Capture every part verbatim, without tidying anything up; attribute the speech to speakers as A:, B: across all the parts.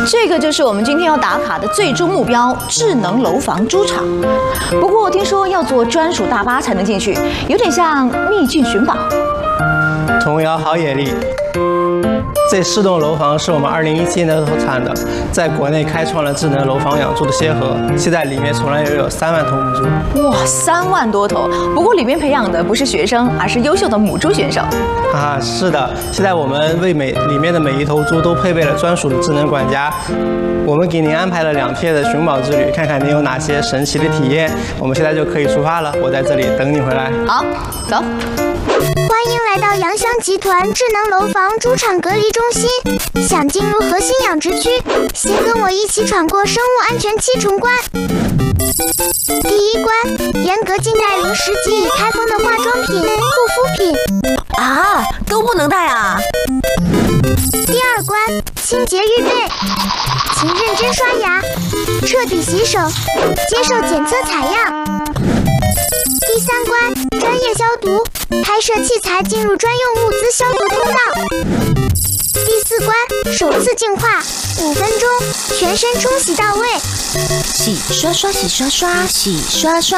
A: 这个就是我们今天要打卡的最终目标——智能楼房猪场。不过听说要坐专属大巴才能进去，有点像秘境寻宝。
B: 童谣好眼力。 这四栋楼房是我们二零一七年投产的，在国内开创了智能楼房养猪的先河。现在里面总量约有三万头母猪。
A: 哇，三万多头！不过里面培养的不是学生，而是优秀的母猪选手。
B: 啊，是的，现在我们为每里面的每一头猪都配备了专属的智能管家。我们给您安排了两天的寻宝之旅，看看您有哪些神奇的体验。我们现在就可以出发了，我在这里等你回来。
A: 好，走。
C: 欢迎来到洋香集团智能楼房猪场隔离中心。想进入核心养殖区，先跟我一起闯过生物安全七重关。第一关，严格禁带零食及已开封的化妆品、护肤品。
D: 啊，都不能带啊！
C: 第二关，清洁预备，请认真刷牙，彻底洗手，接受检测采样。 第三关，专业消毒，拍摄器材进入专用物资消毒通道。第四关，首次净化，五分钟，全身冲洗到位。
D: 洗刷刷，洗刷刷，洗刷刷。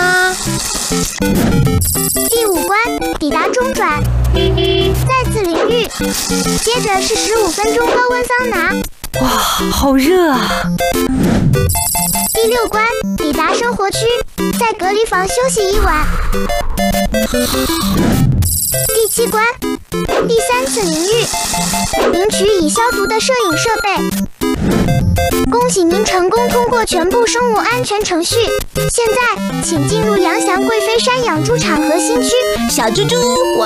C: 第五关，抵达中转，再次淋浴，接着是十五分钟高温桑拿。
D: 哇，好热啊！
C: 第六关，抵达生活区，在隔离房休息一晚。第七关，第三次淋浴，领取已消毒的摄影设备。恭喜您成功通过全部生物安全程序。现在，请进入杨翔贵妃山养猪场核心区。
D: 小猪猪，我